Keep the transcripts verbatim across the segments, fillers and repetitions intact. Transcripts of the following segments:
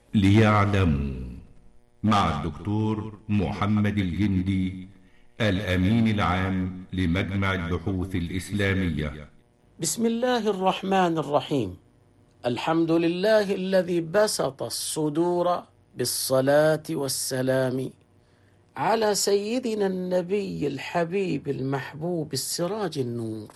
ليعلموا مع الدكتور محمد الجندي، الأمين العام لمجمع البحوث الإسلامية. بسم الله الرحمن الرحيم. الحمد لله الذي بسط الصدور بالصلاة والسلام على سيدنا النبي الحبيب المحبوب السراج النور.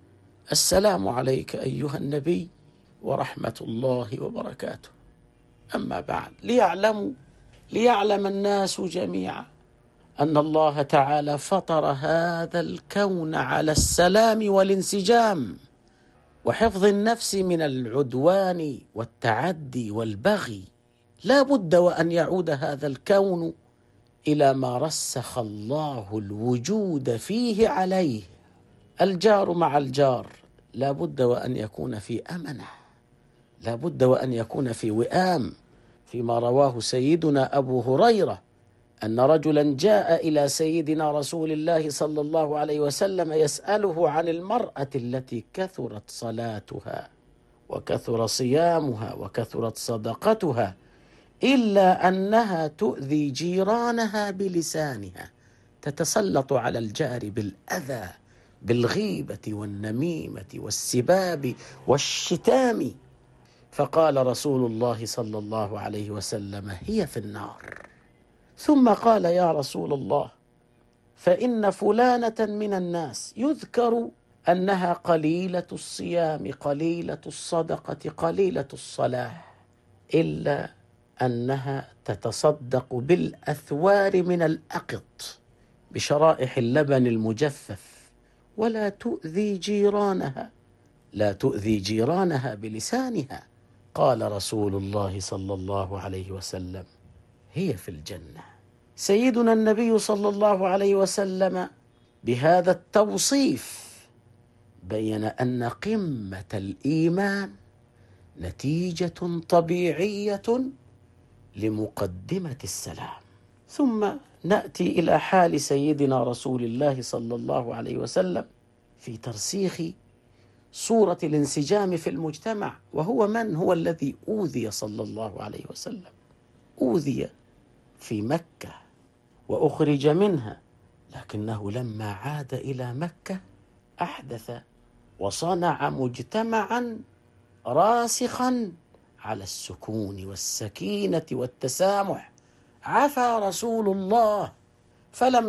السلام عليك أيها النبي ورحمة الله وبركاته. أما بعد، ليعلموا ليعلم الناس جميعا أن الله تعالى فطر هذا الكون على السلام والانسجام وحفظ النفس من العدوان والتعدي والبغي. لا بد وأن يعود هذا الكون إلى ما رسخ الله الوجود فيه عليه. الجار مع الجار لا بد وأن يكون في أمنة، لا بد وأن يكون في وئام. فيما رواه سيدنا أبو هريرة أن رجلا جاء إلى سيدنا رسول الله صلى الله عليه وسلم يسأله عن المرأة التي كثرت صلاتها وكثر صيامها وكثرت صدقتها إلا أنها تؤذي جيرانها بلسانها، تتسلط على الجار بالأذى بالغيبة والنميمة والسباب والشتام. فقال رسول الله صلى الله عليه وسلم: هي في النار. ثم قال: يا رسول الله، فإن فلانة من الناس يذكر أنها قليلة الصيام قليلة الصدقة قليلة الصلاة، إلا أنها تتصدق بالأثوار من الأقط بشرائح اللبن المجفف ولا تؤذي جيرانها لا تؤذي جيرانها بلسانها. قال رسول الله صلى الله عليه وسلم: هي في الجنة. سيدنا النبي صلى الله عليه وسلم بهذا التوصيف بين أن قمة الإيمان نتيجة طبيعية لمقدمة السلام. ثم نأتي إلى حال سيدنا رسول الله صلى الله عليه وسلم في ترسيخ صورة الانسجام في المجتمع. وهو من هو الذي أوذي صلى الله عليه وسلم؟ أوذي في مكة وأخرج منها، لكنه لما عاد إلى مكة أحدث وصنع مجتمعا راسخا على السكون والسكينة والتسامح. عفا رسول الله فلم